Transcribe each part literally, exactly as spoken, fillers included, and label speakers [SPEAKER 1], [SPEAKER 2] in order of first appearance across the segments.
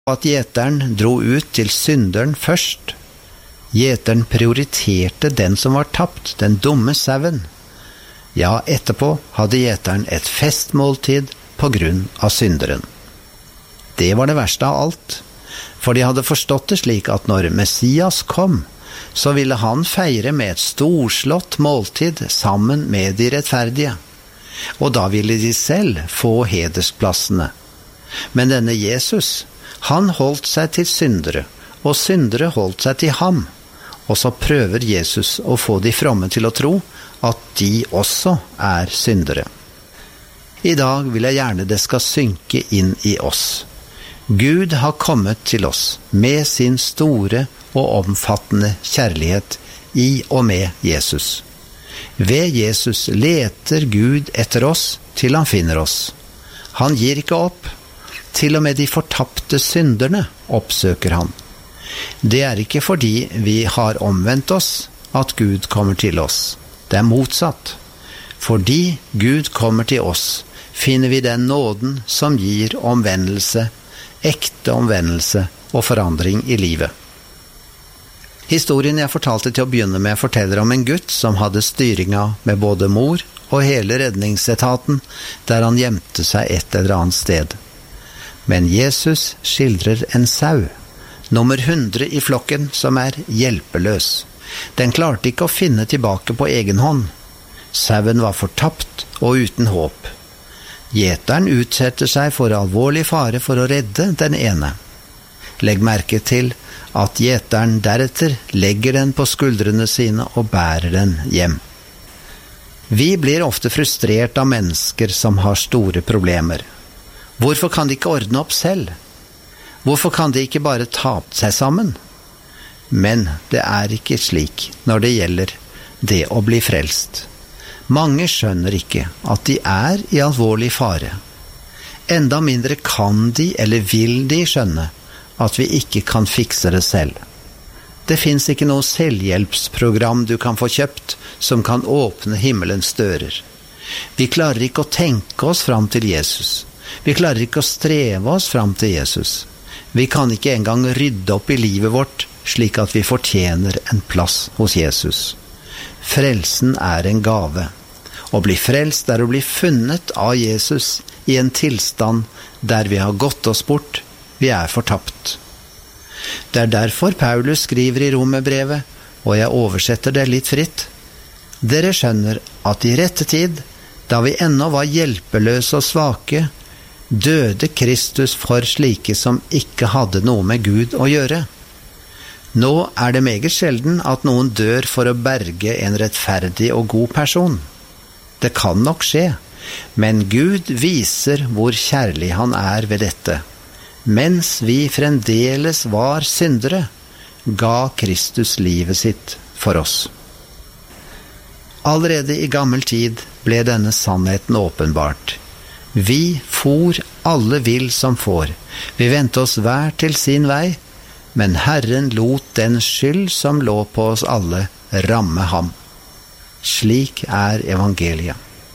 [SPEAKER 1] at gjeteren dro ut til synderen først. Gjeteren prioriterte den som var tapt, den dumme sauen. Ja, etterpå hadde gjeteren et festmåltid på grunn av synderen. Det var det verste av alt, for de hadde forstått det slik at når Messias kom, så ville han feire med et storslått måltid sammen med de rettferdige, og da ville de selv få hedersplassene. Men denne Jesus, han holdt seg til syndere, og syndere holdt seg til ham, og så prøver Jesus å få de fromme til å tro at de også er syndere. I dag vil jeg gjerne det skal synke inn i oss. Gud har kommet til oss med sin store og omfattende kjærlighet i og med Jesus. Ved Jesus leter Gud etter oss til han finner oss. Han gir ikke opp. Til og med de fortapte synderne oppsøker han. Det er ikke fordi vi har omvendt oss at Gud kommer til oss. Det er motsatt. Fordi Gud kommer til oss, finner vi den nåden som gir omvendelse, ekte omvendelse og forandring i livet. Historien jeg fortalte til å begynne med forteller om en gutt som hadde styringa med både mor og hele redningsetaten, der han gjemte seg et eller annet sted. Men Jesus skildrer en sau, nummer hundre i flokken, som er hjelpeløs. Den klarte ikke å finne tilbake på egen hånd. Sauen var fortapt og uten håp. Gjeteren utsetter seg for alvorlig fare for å redde den ene. Legg merke til at gjeteren deretter legger den på skuldrene sine og bærer den hjem. Vi blir ofte frustrert av mennesker som har store problemer. Hvorfor kan de ikke ordne opp selv? Hvorfor kan de ikke bare ta seg sammen? Men det er ikke slik når det gjelder det å bli frelst. Mange skjønner ikke at de er i alvorlig fare. Enda mindre kan de eller vil de skjønne at vi ikke kan fikse det selv. Det finnes ikke noe selvhjelpsprogram du kan få kjøpt som kan åpne himmelens dører. Vi klarer ikke å tenke oss fram til Jesus. Vi klarer ikke å streve oss fram til Jesus. Vi kan ikke engang rydde opp i livet vårt slik at vi fortjener en plass hos Jesus. Frelsen er en gave. Å bli frelst er å bli funnet av Jesus i en tilstand der vi har gått oss bort, vi er fortapt. Det er derfor Paulus skriver i Romerbrevet, og jeg oversetter det litt fritt. Dere skjønner at i rette tid, da vi ennå var hjelpeløse og svake, døde Kristus for slike som ikke hadde noe med Gud å gjøre. Nå er det meget sjelden at noen dør for å berge en rettferdig og god person. Det kan nok skje, men Gud viser hvor kjærlig han er ved dette. Mens vi fremdeles var syndere, ga Kristus livet sitt for oss. Allerede i gammel tid ble denne sannheten åpenbart. Vi for alle vill som får. Vi vendte oss hver til sin vei, men Herren lot den skyld som lå på oss alle ramme ham. Slik er evangeliet.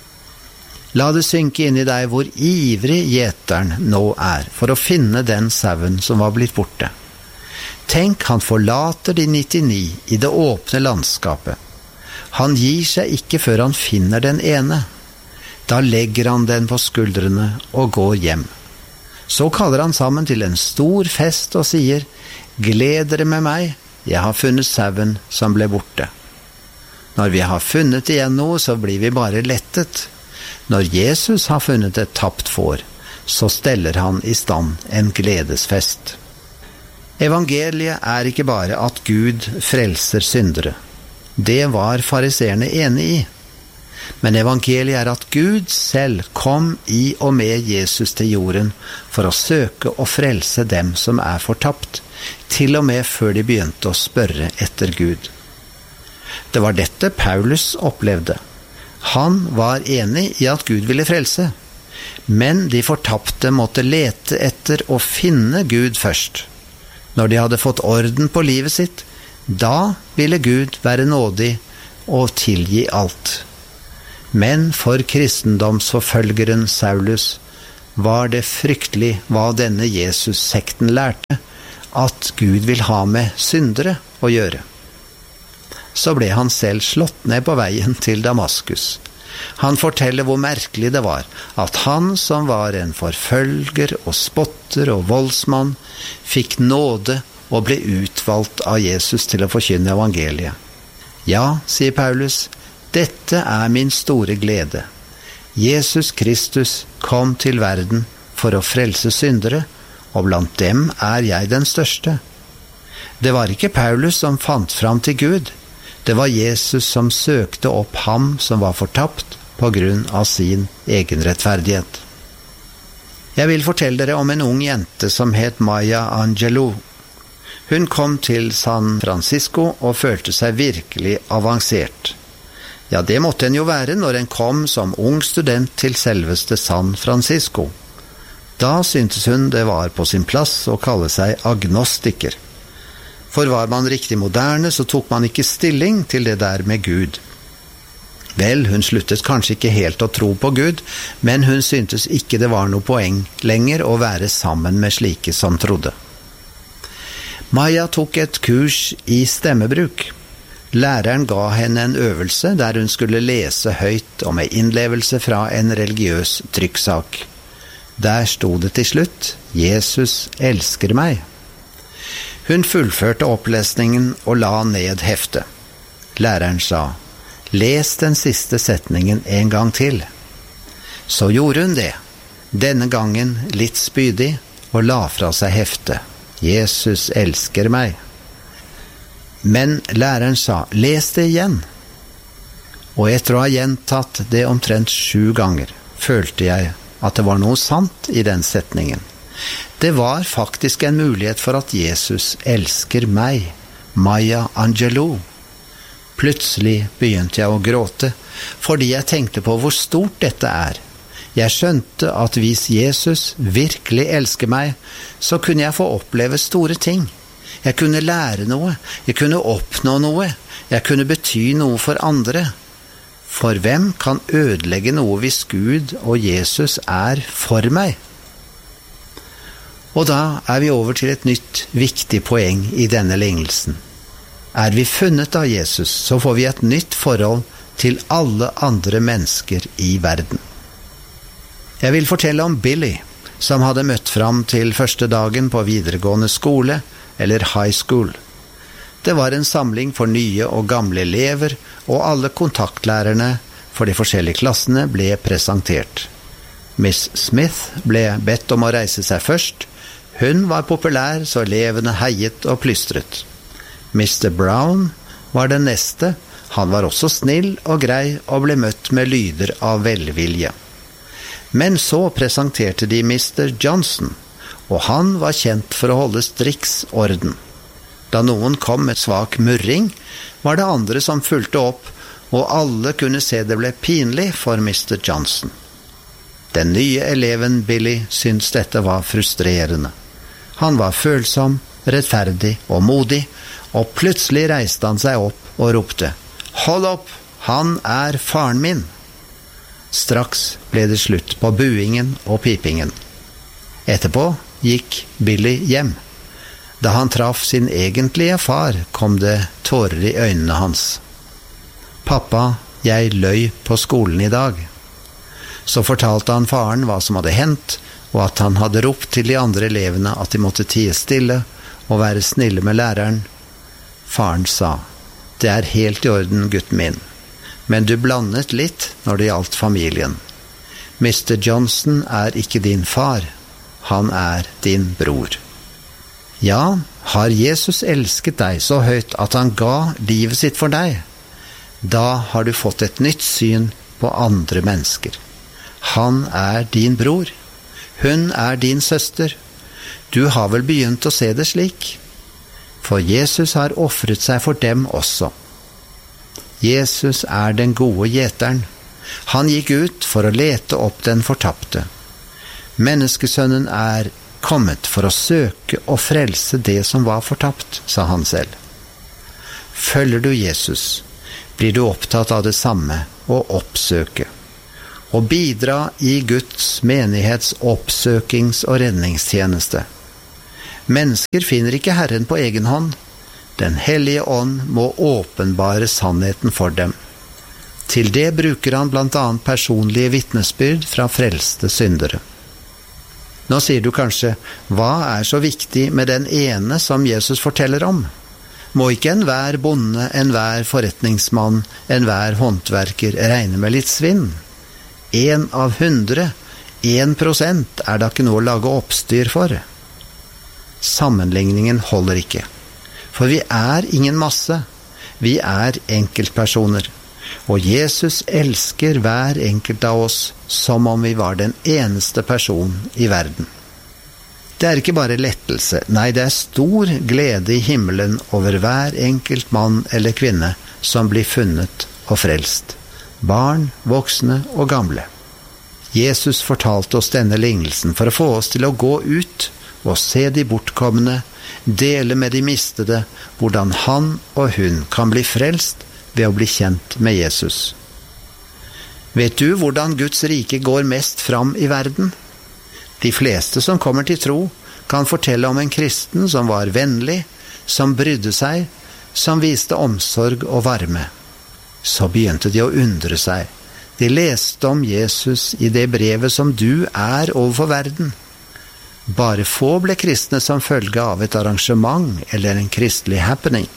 [SPEAKER 1] La det synke inn i deg hvor ivrig gjeteren nå er for å finne den sauen som var blitt borte. Tenk, han forlater de nittini i det åpne landskapet. Han gir seg ikke før han finner den ene. Da legger han den på skuldrene og går hjem. Så kaller han sammen til en stor fest og sier, «Gled dere med meg, jeg har funnet sauen som ble borte». Når vi har funnet igjen noe, så blir vi bare lettet. Når Jesus har funnet et tapt får, så steller han i stand en gledesfest. Evangeliet er ikke bare at Gud frelser syndere. Det var fariseerne enig i. Men evangeliet er at Gud selv kom i og med Jesus til jorden for å søke og frelse dem som er fortapt, til og med før de begynte å spørre etter Gud. Det var dette Paulus opplevde. Han var enig i at Gud ville frelse, men de fortapte måtte lete etter å finne Gud først. Når de hadde fått orden på livet sitt, da ville Gud være nådig og tilgi alt. Men for kristendomsforfølgeren Saulus var det fryktelig hva denne Jesus-sekten lærte, at Gud vil ha med syndere å gjøre. Så ble han selv slått ned på veien til Damaskus. Han forteller hvor merkelig det var at han som var en forfølger og spotter og voldsmann, fikk nåde og ble utvalgt av Jesus til å forkynne evangeliet. Ja, sier Paulus, dette er min store glede. Jesus Kristus kom til verden for å frelse syndere, og blant dem er jeg den største. Det var ikke Paulus som fant fram til Gud, det var Jesus som søkte opp ham som var fortapt på grunn av sin egen rettferdighet. Jeg vil fortelle dere om en ung jente som het Maya Angelou. Hun kom til San Francisco og følte seg virkelig avansert. Ja, det måtte en jo være når en kom som ung student til selveste San Francisco. Da syntes hun det var på sin plass å kalle seg agnostiker. For var man riktig moderne, så tok man ikke stilling til det der med Gud. Vel, hun sluttet kanskje ikke helt å tro på Gud, men hun syntes ikke det var noe poeng lenger å være sammen med slike som trodde. Maya tok et kurs i stemmebruk. Læreren ga henne en øvelse der hun skulle lese høyt og med innlevelse fra en religiøs trykksak. Der sto det til slutt, Jesus elsker meg. Hun fullførte opplesningen og la ned heftet. Læreren sa, les den siste setningen en gang til. Så gjorde hun det, denne gangen litt spydig, og la fra seg heftet. Jesus elsker meg. Men læreren sa, les det igjen. Og etter å ha gjentatt det omtrent sju ganger, følte jeg at det var noe sant i den setningen. Det var faktisk en mulighet for at Jesus elsker meg, Maya Angelou. Plutselig begynte jeg å gråte, fordi jeg tenkte på hvor stort dette er. Jeg skjønte at hvis Jesus virkelig elsker meg, så kunne jeg få oppleve store ting. Jeg kunne lære noe, jeg kunne oppnå noe, jeg kunne bety noe for andre. For hvem kan ødelegge noe hvis Gud og Jesus er for meg? Og da er vi over til et nytt, viktig poeng i denne lignelsen. Er vi funnet av Jesus, så får vi et nytt forhold til alle andre mennesker i verden. Jeg vil fortelle om Billy, som hadde møtt fram til første dagen på videregående skole, eller high school. Det var en samling for nye og gamle elever, og alle kontaktlærerne for de forskjellige klassene ble presentert. Miss Smith ble bedt om å reise seg først. Hun var populær, så elevene heiet og plystret. mister Brown var den neste. Han var også snill og grei og ble møtt med lyder av velvilje. Men så presenterte de mister Johnson, og han var kjent for å holde striks orden. Da noen kom med svak murring, var det andre som fulgte opp, og alle kunne se det ble pinlig for mister Johnson. Den nye eleven Billy syntes dette var frustrerende. Han var følsom, rettferdig og modig, og plutselig reiste han seg opp og ropte, «Hold opp, han er faren min!» Straks ble det slutt på buingen og pipingen. Etterpå gikk Billy hjem. Da han traff sin egentlige far, kom det tårer i øynene hans. «Pappa, jeg løy på skolen i dag.» Så fortalte han faren hva som hadde hendt, og at han hadde ropt til de andre elevene at de måtte tie stille og være snille med læreren. Faren sa, «Det er helt i orden, gutten min, men du blandet litt når det gjaldt familien. mister Johnson er ikke din far, han er din bror.» Ja, har Jesus elsket deg så høyt at han ga livet sitt for deg? Da har du fått et nytt syn på andre mennesker. Han er din bror. Hun er din søster. Du har vel begynt å se det slik? For Jesus har offret seg for dem også. Jesus er den gode gjeteren. Han gikk ut for å lete opp den fortapte. Menneskesønnen er kommet for å søke og frelse det som var fortapt, sa han selv. Følger du Jesus, blir du opptatt av det samme, å oppsøke. og bidra i Guds menighets oppsøkings- og redningstjeneste. Mennesker finner ikke Herren på egen hånd. Den hellige ånd må åpenbare sannheten for dem. Til det bruker han blant annet personlige vitnesbyrd fra frelste syndere. Nå sier du kanskje, hva er så viktig med den ene som Jesus forteller om? Må ikke enhver bonde, enhver forretningsmann, enhver håndverker regne med litt svinn? En av hundre, en prosent er da ikke noe å lage oppstyr for. Sammenligningen holder ikke. For vi er ingen masse, vi er enkeltpersoner. Og Jesus elsker hver enkelt av oss som om vi var den eneste personen i verden. Det er ikke bare lettelse, nei, det er stor glede i himmelen over hver enkelt mann eller kvinne som blir funnet og frelst. Barn, voksne og gamle. Jesus fortalte oss denne lignelsen for å få oss til å gå ut og se de bortkomne, dele med de mistede, hvordan han og hun kan bli frelst ved å bli kjent med Jesus. Vet du hvordan Guds rike går mest fram i verden? De fleste som kommer til tro kan fortelle om en kristen som var vennlig, som brydde seg, som viste omsorg og varme. Så begynte de å undre seg. De leste om Jesus i det brevet som du er overfor verden. Bare få ble kristne som følge av et arrangement eller en kristelig happening.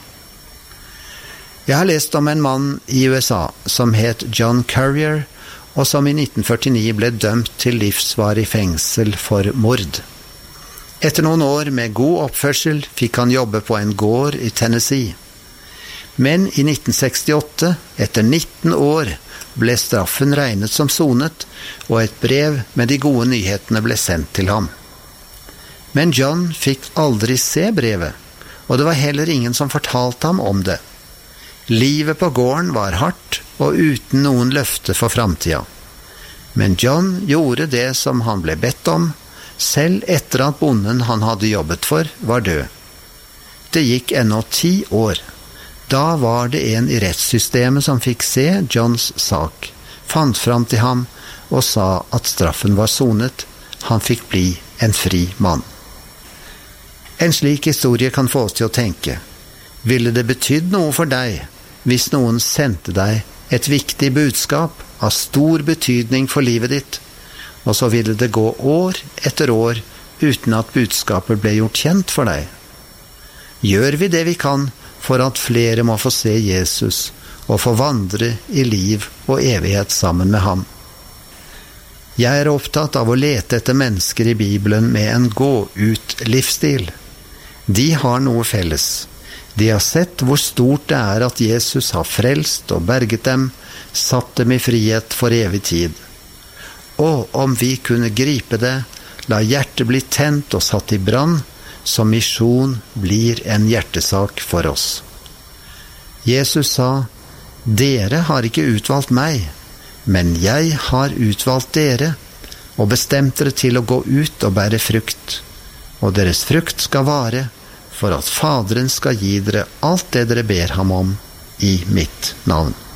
[SPEAKER 1] Jeg har lest om en mann i U S A som het John Courier, og som i nitten førtini ble dømt til livsvarig fengsel for mord. Etter noen år med god oppførsel fikk han jobbe på en gård i Tennessee. Men i nitten sekstiåtte, etter nitten år, ble straffen regnet som sonet, og et brev med de gode nyhetene ble sendt til ham. Men John fikk aldri se brevet, og det var heller ingen som fortalte ham om det. Livet på gården var hardt og uten noen løfte for framtida. Men John gjorde det som han ble bedt om, selv etter at bonden han hadde jobbet for var død. Det gikk ennå ti år. Da var det en i rettssystemet som fikk se Johns sak, fant fram til ham og sa at straffen var sonet. Han fikk bli en fri mann. En slik historie kan få oss til å tenke. Ville det betydd noe for deg hvis noen sendte deg et viktig budskap av stor betydning for livet ditt, og så ville det gå år etter år uten at budskapet ble gjort kjent for deg? Gjør vi det vi kan for at flere må få se Jesus og få vandre i liv og evighet sammen med ham? Jeg er opptatt av å lete etter mennesker i Bibelen med en gå-ut-livsstil. De har noe felles. De har sett hvor stort det er at Jesus har frelst og berget dem, satt dem i frihet for evig tid. Og om vi kunne gripe det, la hjertet bli tent og satt i brann, så misjon blir en hjertesak for oss. Jesus sa, «Dere har ikke utvalgt meg, men jeg har utvalgt dere, og bestemt dere til å gå ut og bære frukt, og deres frukt skal vare, for at Faderen skal gi dere alt det dere ber ham om i mitt navn.»